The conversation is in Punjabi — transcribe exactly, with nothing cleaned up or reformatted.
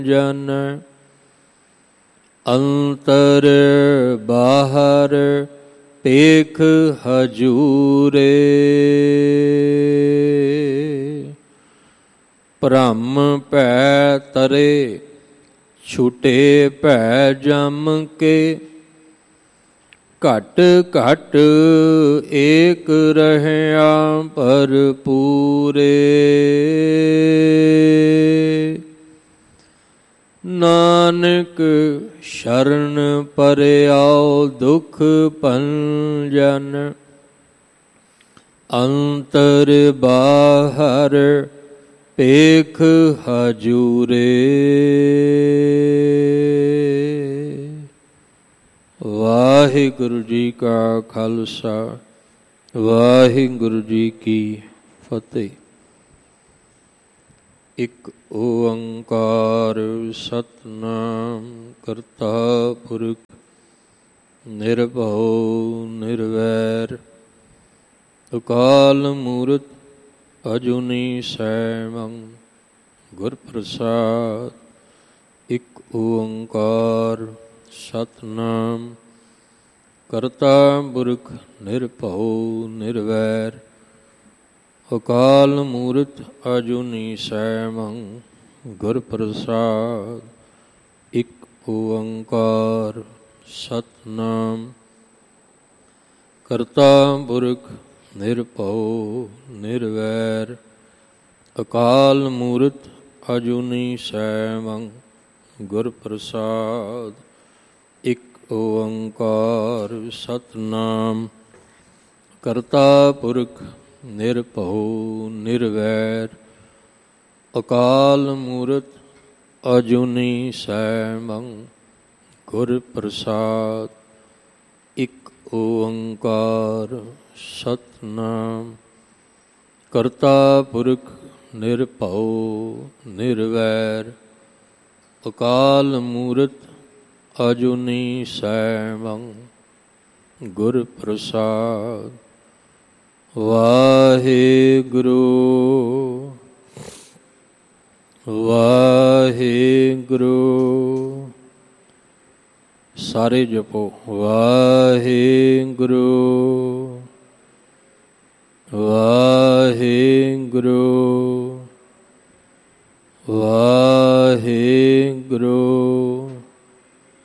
ਜਨ ਅੰਤਰ ਬਾਹਰ ਪੇਖ ਹਜੂਰੇ। ਭ੍ਰਮ ਭੈ ਤਰੇ ਛੁਟੇ ਭੈ ਜਮ ਕੇ। ਘਟ ਘਟ ਏਕ ਰਹਿਆ ਭਰਪੂਰੇ। ਨਾਨਕ ਸ਼ਰਨ ਪਰਿਆਉ ਦੁਖ ਭੰਜਨ। ਅੰਤਰ ਬਾਹਰ ਪੇਖ ਹਜੂਰੇ। ਵਾਹਿਗੁਰੂ ਜੀ ਕਾ ਖਾਲਸਾ ਵਾਹਿਗੁਰੂ ਜੀ ਕੀ ਫਤਿਹ। ਇਕ ਓੰਕਾਰ ਸਤਿਨਾਮ ਕਰਤਾ ਪੁਰਖ ਨਿਰਭਉ ਨਿਰਵੈਰ ਅਕਾਲ ਮੂਰਤ ਅਜੂਨੀ ਸੈਭੰ ਗੁਰ ਪ੍ਰਸਾਦ। ਇਕ ਓੰਕਾਰ ਸਤਿਨਾਮ ਕਰਤਾ ਪੁਰਖ ਨਿਰਭਉ ਨਿਰਵੈਰ ਅਕਾਲ ਮੂਰਤ ਅਜੂਨੀ ਸੈਭੰ ਗੁਰ ਪ੍ਰਸਾਦ। ਇਕ ਓੰਕਾਰ ਸਤਿਨਾਮ ਕਰਤਾ ਪੁਰਖ ਨਿਰਭਉ ਨਿਰਵੈਰ ਅਕਾਲ ਮੂਰਤ ਅਜੂਨੀ ਸੈਭੰ ਗੁਰ ਪ੍ਰਸਾਦ। ਇਕ ਓੰਕਾਰ ਸਤਿਨਾਮ ਕਰਤਾ ਪੁਰਖ ਨਿਰਭਉ ਨਿਰਵੈਰ ਅਕਾਲ ਮੂਰਤ ਅਜੂਨੀ ਸੈਭੰ ਗੁਰ ਪ੍ਰਸਾਦ। ਇਕ ਓੰਕਾਰ ਸਤਿਨਾਮ ਕਰਤਾ ਪੁਰਖ ਨਿਰਭਉ ਨਿਰਵੈਰ ਅਕਾਲ ਮੂਰਤ ਅਜੂਨੀ ਸੈਭੰ ਗੁਰ ਪ੍ਰਸਾਦ। ਵਾਹਿਗੁਰੂ ਵਾਹਿਗੁਰੂ। ਸਾਰੇ ਜਪੋ ਵਾਹਿਗੁਰੂ